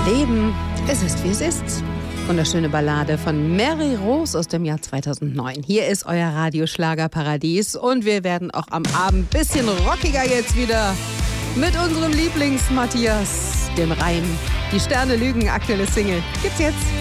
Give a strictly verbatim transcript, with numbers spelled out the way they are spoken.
Leben, es ist wie es ist. Wunderschöne Ballade von Mary Rose aus dem Jahr zweitausendneun. Hier ist euer Radioschlagerparadies und wir werden auch am Abend ein bisschen rockiger jetzt wieder mit unserem Lieblings-Matthias, dem Reim. Die Sterne lügen, aktuelle Single. Gibt's jetzt.